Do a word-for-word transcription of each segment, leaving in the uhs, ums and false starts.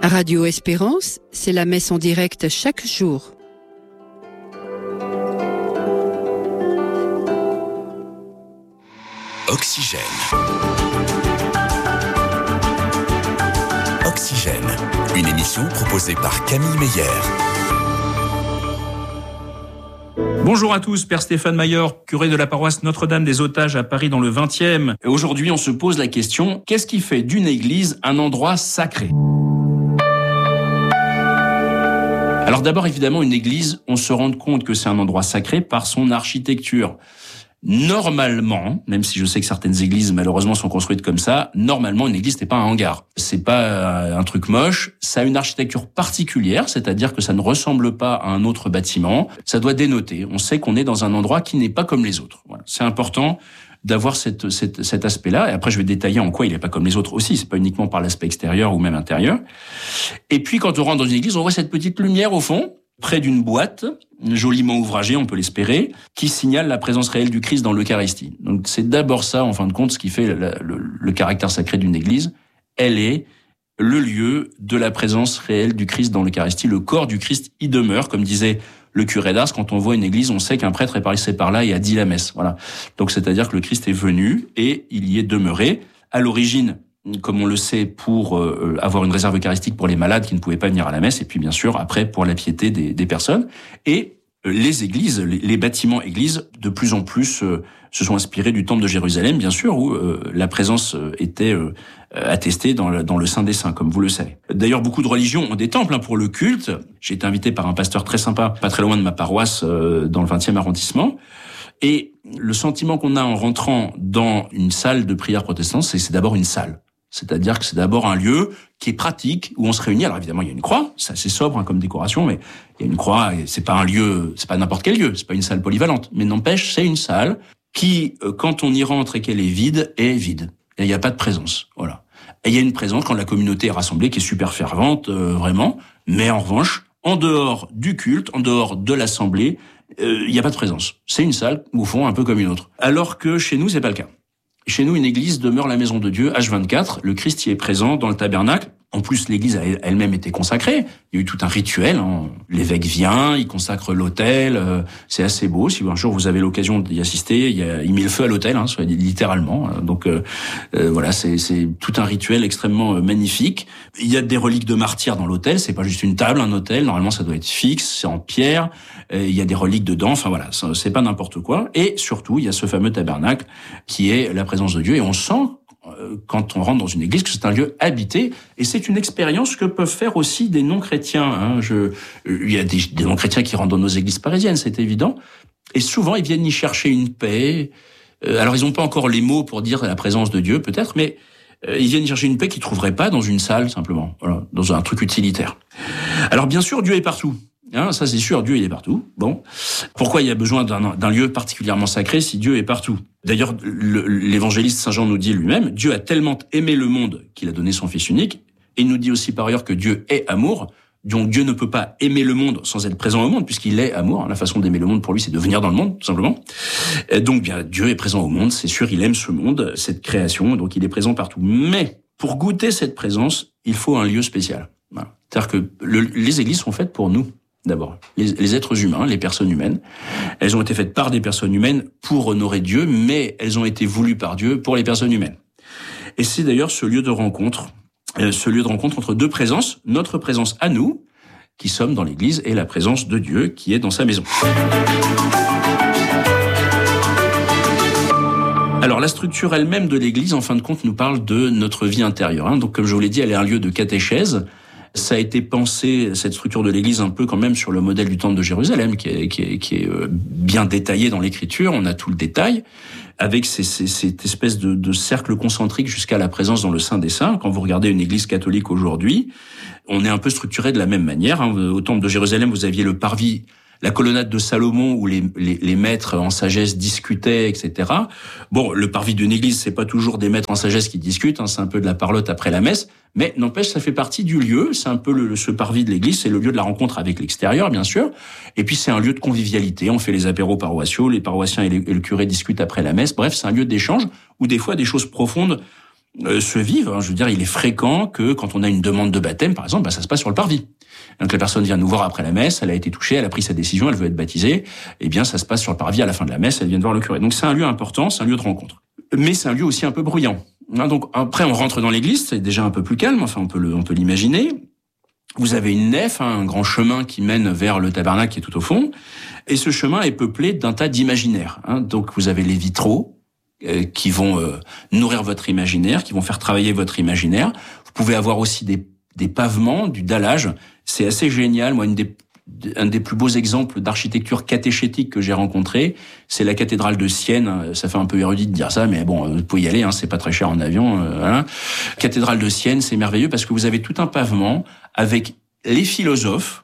Radio Espérance, c'est la messe en direct chaque jour. Oxygène. Oxygène, une émission proposée par Camille Meyer. Bonjour à tous, Père Stéphane Maillard, curé de la paroisse Notre-Dame des Otages à Paris dans le vingtième. Et aujourd'hui, on se pose la question, qu'est-ce qui fait d'une église un endroit sacré ? Alors d'abord, évidemment, une église, on se rend compte que c'est un endroit sacré par son architecture. Normalement, même si je sais que certaines églises malheureusement sont construites comme ça, normalement une église n'est pas un hangar. C'est pas un truc moche, ça a une architecture particulière, c'est-à-dire que ça ne ressemble pas à un autre bâtiment, ça doit dénoter. On sait qu'on est dans un endroit qui n'est pas comme les autres. Voilà. C'est important d'avoir cette, cette, cet aspect-là, et après je vais détailler en quoi il n'est pas comme les autres aussi, c'est pas uniquement par l'aspect extérieur ou même intérieur. Et puis quand on rentre dans une église, on voit cette petite lumière au fond, près d'une boîte, joliment ouvragée, on peut l'espérer, qui signale la présence réelle du Christ dans l'Eucharistie. Donc c'est d'abord ça, en fin de compte, ce qui fait le, le, le caractère sacré d'une église. Elle est le lieu de la présence réelle du Christ dans l'Eucharistie. Le corps du Christ y demeure, comme disait le curé d'Ars. Quand on voit une église, on sait qu'un prêtre est passé par là et a dit la messe. Voilà. Donc c'est-à-dire que le Christ est venu et il y est demeuré. À l'origine, comme on le sait, pour euh, avoir une réserve eucharistique pour les malades qui ne pouvaient pas venir à la messe, et puis bien sûr, après, pour la piété des, des personnes. Et euh, les églises, les, les bâtiments églises, de plus en plus, euh, se sont inspirés du temple de Jérusalem, bien sûr, où euh, la présence euh, était euh, attestée dans le, dans le Saint des Saints, comme vous le savez. D'ailleurs, beaucoup de religions ont des temples hein, pour le culte. J'ai été invité par un pasteur très sympa, pas très loin de ma paroisse, euh, dans le vingtième arrondissement. Et le sentiment qu'on a en rentrant dans une salle de prière protestante, c'est que c'est d'abord une salle. C'est-à-dire que c'est d'abord un lieu qui est pratique, où on se réunit. Alors évidemment, il y a une croix, c'est assez sobre hein, comme décoration, mais il y a une croix, et c'est pas un lieu, c'est pas n'importe quel lieu, c'est pas une salle polyvalente. Mais n'empêche, c'est une salle qui, quand on y rentre et qu'elle est vide, est vide. Et il n'y a pas de présence, voilà. Et il y a une présence quand la communauté est rassemblée, qui est super fervente, euh, vraiment. Mais en revanche, en dehors du culte, en dehors de l'assemblée, euh, il n'y a pas de présence. C'est une salle, au fond, un peu comme une autre. Alors que chez nous, c'est pas le cas. Chez nous, une église demeure la maison de Dieu H vingt-quatre. Le Christ y est présent dans le tabernacle. En plus, l'église a elle-même été consacrée. Il y a eu tout un rituel. Hein. L'évêque vient, il consacre l'autel. Euh, c'est assez beau. Si un jour vous avez l'occasion d'y assister, il, y a, il met le feu à l'autel, hein, littéralement. Donc euh, euh, voilà, c'est, c'est tout un rituel extrêmement euh, magnifique. Il y a des reliques de martyrs dans l'autel. C'est pas juste une table, un autel. Normalement, ça doit être fixe. C'est en pierre. Euh, il y a des reliques dedans. Enfin voilà, c'est pas n'importe quoi. Et surtout, il y a ce fameux tabernacle qui est la présence de Dieu. Et on sent, quand on rentre dans une église, que c'est un lieu habité, et c'est une expérience que peuvent faire aussi des non-chrétiens. Hein. Je, il y a des, des non-chrétiens qui rentrent dans nos églises parisiennes, c'est évident, et souvent ils viennent y chercher une paix. Euh, alors ils n'ont pas encore les mots pour dire la présence de Dieu, peut-être, mais euh, ils viennent y chercher une paix qu'ils trouveraient pas dans une salle, simplement, voilà, dans un truc utilitaire. Alors bien sûr, Dieu est partout. Hein, ça c'est sûr, Dieu il est partout. Bon, pourquoi il y a besoin d'un, d'un lieu particulièrement sacré si Dieu est partout ? D'ailleurs, le, l'évangéliste Saint Jean nous dit lui-même, Dieu a tellement aimé le monde qu'il a donné son Fils unique, et il nous dit aussi par ailleurs que Dieu est amour, donc Dieu ne peut pas aimer le monde sans être présent au monde, puisqu'il est amour. La façon d'aimer le monde pour lui, c'est de venir dans le monde, tout simplement. Et donc bien, Dieu est présent au monde, c'est sûr, il aime ce monde, cette création, donc il est présent partout. Mais pour goûter cette présence, il faut un lieu spécial. Voilà. C'est-à-dire que le, les églises sont faites pour nous. D'abord, les, les êtres humains, les personnes humaines, elles ont été faites par des personnes humaines pour honorer Dieu, mais elles ont été voulues par Dieu pour les personnes humaines. Et c'est d'ailleurs ce lieu de rencontre, euh, ce lieu de rencontre entre deux présences, notre présence à nous, qui sommes dans l'Église, et la présence de Dieu, qui est dans sa maison. Alors, la structure elle-même de l'Église, en fin de compte, nous parle de notre vie intérieure. Hein. Donc, comme je vous l'ai dit, elle est un lieu de catéchèse. Ça a été pensé, cette structure de l'Église, un peu quand même sur le modèle du temple de Jérusalem, qui est, qui est, qui est bien détaillé dans l'Écriture. On a tout le détail, avec ces, ces, cette espèce de, de cercle concentrique jusqu'à la présence dans le Saint des Saints. Quand vous regardez une Église catholique aujourd'hui, on est un peu structuré de la même manière. Au temple de Jérusalem, vous aviez le parvis, la colonnade de Salomon où les, les, les maîtres en sagesse discutaient, et cetera. Bon, le parvis d'une église, c'est pas toujours des maîtres en sagesse qui discutent, hein, c'est un peu de la parlotte après la messe, mais n'empêche, ça fait partie du lieu, c'est un peu le, ce parvis de l'église, c'est le lieu de la rencontre avec l'extérieur, bien sûr, et puis c'est un lieu de convivialité, on fait les apéros paroissiaux, les paroissiens et, les, et le curé discutent après la messe, bref, c'est un lieu d'échange où des fois des choses profondes euh, se vivent. Hein. Je veux dire, il est fréquent que quand on a une demande de baptême, par exemple, bah, ça se passe sur le parvis. Donc la personne vient nous voir après la messe, elle a été touchée, elle a pris sa décision, elle veut être baptisée. Eh bien, ça se passe sur le parvis à la fin de la messe, elle vient de voir le curé. Donc c'est un lieu important, c'est un lieu de rencontre. Mais c'est un lieu aussi un peu bruyant. Hein, donc après, on rentre dans l'église, c'est déjà un peu plus calme. Enfin, on peut le, on peut l'imaginer. Vous avez une nef, hein, un grand chemin qui mène vers le tabernacle qui est tout au fond. Et ce chemin est peuplé d'un tas d'imaginaires. Hein. Donc vous avez les vitraux euh, qui vont euh, nourrir votre imaginaire, qui vont faire travailler votre imaginaire. Vous pouvez avoir aussi des, des pavements, du dallage. C'est assez génial. Moi, une des, un des plus beaux exemples d'architecture catéchétique que j'ai rencontré, c'est la cathédrale de Sienne. Ça fait un peu érudit de dire ça, mais bon, vous pouvez y aller, hein, c'est pas très cher en avion. Euh, voilà. Cathédrale de Sienne, c'est merveilleux parce que vous avez tout un pavement avec les philosophes,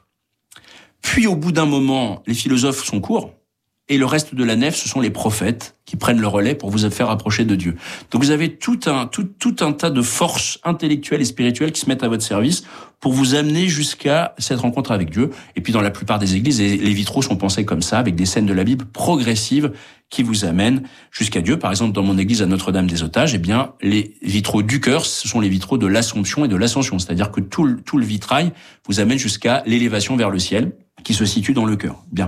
puis au bout d'un moment, les philosophes sont courts, et le reste de la nef, ce sont les prophètes qui prennent le relais pour vous faire approcher de Dieu. Donc vous avez tout un, tout, tout un tas de forces intellectuelles et spirituelles qui se mettent à votre service pour vous amener jusqu'à cette rencontre avec Dieu. Et puis dans la plupart des églises, les vitraux sont pensés comme ça, avec des scènes de la Bible progressives qui vous amènent jusqu'à Dieu. Par exemple, dans mon église à Notre-Dame-des-Otages, eh bien, les vitraux du cœur, ce sont les vitraux de l'Assomption et de l'Ascension. C'est-à-dire que tout le, tout le vitrail vous amène jusqu'à l'élévation vers le ciel, qui se situe dans le cœur. Bien.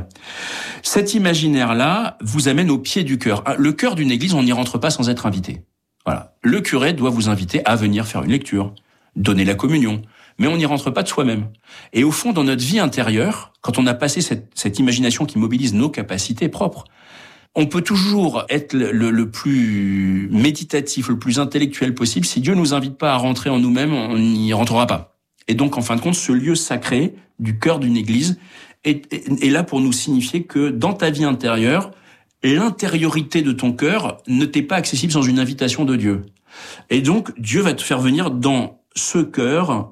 Cet imaginaire-là vous amène au pied du cœur. Le cœur d'une église, on n'y rentre pas sans être invité. Voilà. Le curé doit vous inviter à venir faire une lecture, donner la communion, mais on n'y rentre pas de soi-même. Et au fond, dans notre vie intérieure, quand on a passé cette, cette imagination qui mobilise nos capacités propres, on peut toujours être le, le, le plus méditatif, le plus intellectuel possible. Si Dieu nous invite pas à rentrer en nous-mêmes, on n'y rentrera pas. Et donc, en fin de compte, ce lieu sacré du cœur d'une église est, est, est là pour nous signifier que dans ta vie intérieure, l'intériorité de ton cœur ne t'est pas accessible sans une invitation de Dieu. Et donc, Dieu va te faire venir dans ce cœur,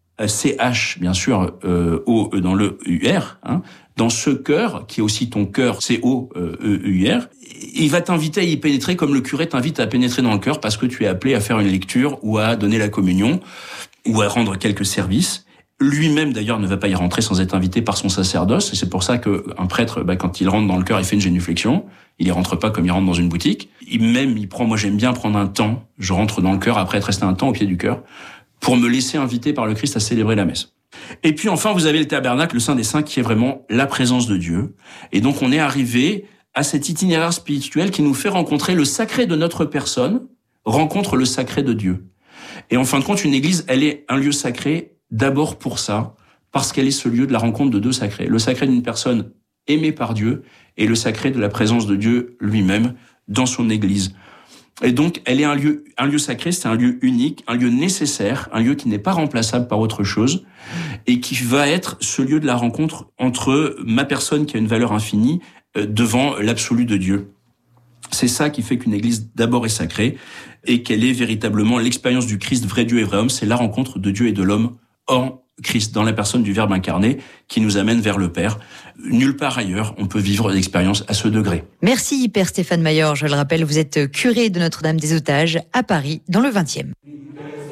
C H, bien sûr, euh, O, E dans le U R, hein, dans ce cœur, qui est aussi ton cœur, C O, E, U R, il va t'inviter à y pénétrer comme le curé t'invite à pénétrer dans le cœur parce que tu es appelé à faire une lecture ou à donner la communion ou à rendre quelques services. Lui-même, d'ailleurs, ne va pas y rentrer sans être invité par son sacerdoce. Et c'est pour ça qu'un prêtre, bah, quand il rentre dans le cœur, il fait une génuflexion. Il y rentre pas comme il rentre dans une boutique. Il, même, il prend, moi j'aime bien prendre un temps. Je rentre dans le cœur après être resté un temps au pied du cœur pour me laisser inviter par le Christ à célébrer la messe. Et puis enfin, vous avez le tabernacle, le Saint des Saints, qui est vraiment la présence de Dieu. Et donc, on est arrivé à cet itinéraire spirituel qui nous fait rencontrer le sacré de notre personne, rencontre le sacré de Dieu. Et en fin de compte, une église, elle est un lieu sacré d'abord pour ça, parce qu'elle est ce lieu de la rencontre de deux sacrés. Le sacré d'une personne aimée par Dieu et le sacré de la présence de Dieu lui-même dans son église. Et donc, elle est un lieu, un lieu sacré, c'est un lieu unique, un lieu nécessaire, un lieu qui n'est pas remplaçable par autre chose et qui va être ce lieu de la rencontre entre ma personne qui a une valeur infinie devant l'absolu de Dieu. C'est ça qui fait qu'une église d'abord est sacrée et qu'elle est véritablement l'expérience du Christ, vrai Dieu et vrai homme. C'est la rencontre de Dieu et de l'homme en Christ, dans la personne du Verbe incarné qui nous amène vers le Père. Nulle part ailleurs, on peut vivre l'expérience à ce degré. Merci Père Stéphane Mayor. Je le rappelle, vous êtes curé de Notre-Dame-des-Otages à Paris, dans le vingtième.